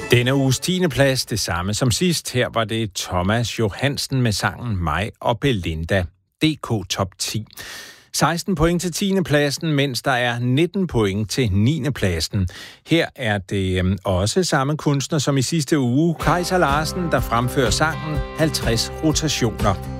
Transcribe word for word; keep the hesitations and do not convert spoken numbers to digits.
Denne uges tiende plads, det samme som sidst. Her var det Thomas Johansen med sangen Mig og Belinda. D K Top ti. seksten point til tiende pladsen, mens der er nitten point til niende pladsen. Her er det også samme kunstner som i sidste uge, Kajsa Larsen, der fremfører sangen halvtreds rotationer.